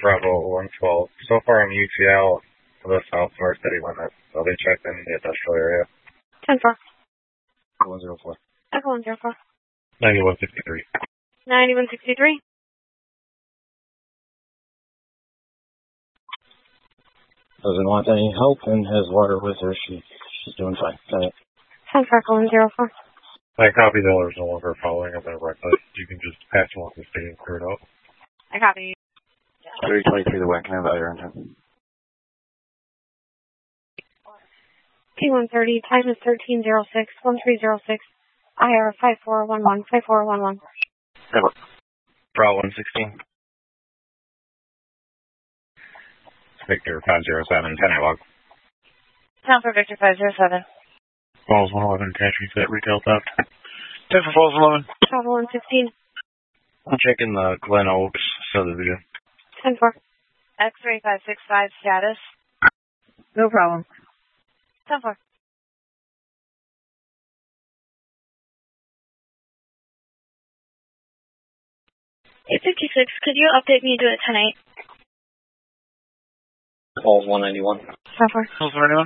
Bravo 112. So far I'm UTL to the south-north city limit. I'll be checked in the industrial area. 10-4. 104. Echo 104. 9163. 9163. Doesn't want any help and has water with her. She's doing fine. 10-4, Echo 104. I copy the others no longer following up directly. You can just pass them off the state and clear it out. I copy. 3023 the Wacken of Ironton. P130, time is 1306, 1306, IR 5411, 5411. Bravo 116. Victor 507, 10 log. Town for Victor 507. Falls 111, cash reset, retail theft. 10 for Falls 11. Travel 115. I'm checking the Glen Oaks subdivision. 10-4. X-ray 565 status. No problem. 10-4. $856, could you update me to it tonight? Falls 191. 10-4. Falls 191.